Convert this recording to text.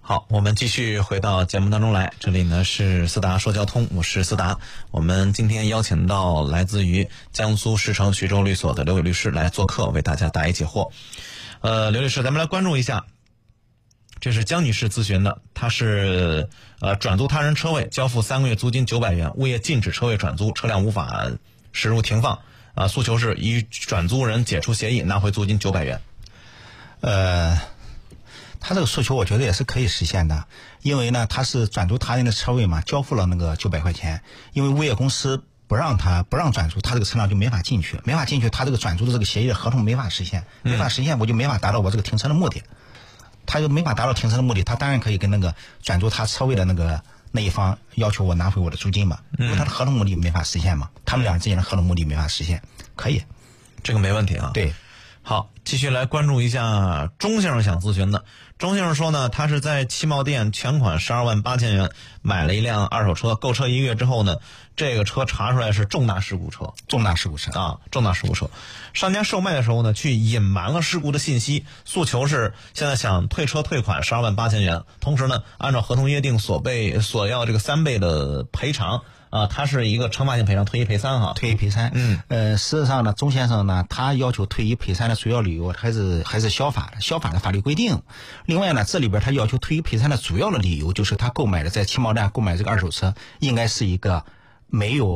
好，我们继续回到节目当中来，这里呢是思达说交通，我是思达。我们今天邀请到来自于江苏石城徐州律所的刘伟律师来做客，为大家答疑解惑。刘律师，咱们来关注一下，这是江女士咨询的，她是转租他人车位，交付3个月租金900元，物业禁止车位转租，车辆无法驶入停放，诉求是与转租人解除协议，拿回租金900元。 他这个诉求我觉得也是可以实现的，因为呢他是转租他人的车位嘛，交付了那个900块钱，因为物业公司不让转租，他这个车辆就没法进去，他这个转租的这个协议的合同没法实现，我就没法达到我这个停车的目的，他就没法达到停车的目的，他当然可以跟那个转租他车位的那一方要求我拿回我的租金嘛，因为他的合同目的没法实现嘛，他们俩之间的合同目的没法实现，可以， 这个没问题啊。 对。 好，继续来关注一下钟先生想咨询的。钟先生说呢，他是在汽贸店全款12万8千元买了一辆二手车，购车1个月之后呢，这个车查出来是重大事故车。重大事故车。商家售卖的时候呢，去隐瞒了事故的信息，诉求是现在想退车退款12万8千元，同时呢，按照合同约定所要这个3倍的赔偿。它是一个惩罚性赔偿，退1赔3哈。 退1赔3。实际上呢，钟先生呢，他要求退1赔3的主要理由还是消法的法律规定。另外呢，这里边他要求退1赔3的主要的理由就是他在汽贸店购买这个二手车，应该是一个没有